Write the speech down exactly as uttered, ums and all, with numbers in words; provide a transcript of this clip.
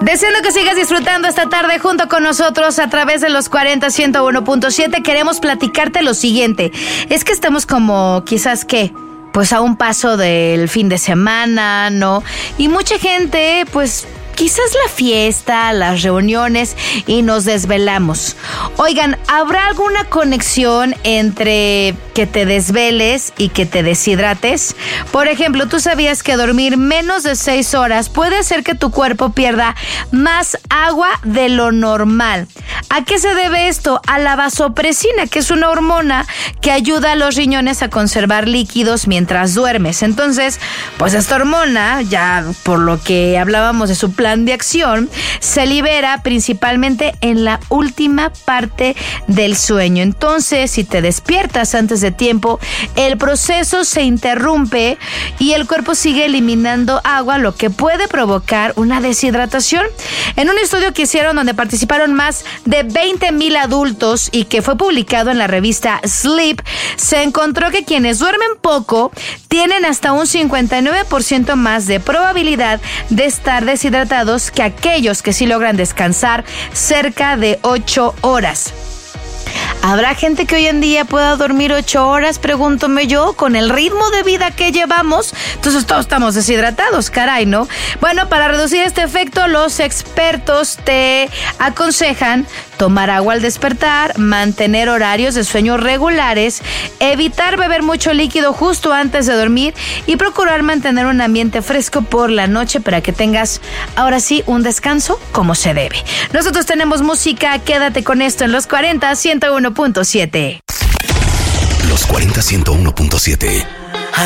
Deseando que sigas disfrutando esta tarde junto con nosotros a través de los cuarenta ciento uno punto siete, queremos platicarte lo siguiente. Es que estamos como, quizás, ¿qué? Pues a un paso del fin de semana, ¿no? Y mucha gente, pues, quizás la fiesta, las reuniones y nos desvelamos. Oigan, ¿habrá alguna conexión entre que te desveles y que te deshidrates? Por ejemplo, ¿tú sabías que dormir menos de seis horas puede hacer que tu cuerpo pierda más agua de lo normal? ¿A qué se debe esto? A la vasopresina, que es una hormona que ayuda a los riñones a conservar líquidos mientras duermes. Entonces, pues esta hormona, ya por lo que hablábamos de su plan de acción, se libera principalmente en la última parte del sueño. Entonces, si te despiertas antes de tiempo, el proceso se interrumpe y el cuerpo sigue eliminando agua, lo que puede provocar una deshidratación. En un estudio que hicieron donde participaron más de veinte mil adultos y que fue publicado en la revista Sleep, se encontró que quienes duermen poco tienen hasta un cincuenta y nueve por ciento más de probabilidad de estar deshidratados que aquellos que sí logran descansar cerca de ocho horas. ¿Habrá gente que hoy en día pueda dormir ocho horas? Pregúntome yo, con el ritmo de vida que llevamos, entonces todos estamos deshidratados, caray, ¿no? Bueno, para reducir este efecto, los expertos te aconsejan tomar agua al despertar, mantener horarios de sueño regulares, evitar beber mucho líquido justo antes de dormir y procurar mantener un ambiente fresco por la noche para que tengas, ahora sí, un descanso como se debe. Nosotros tenemos música, quédate con esto en los cuarenta ciento uno punto siete. Los cuarenta ciento uno punto siete.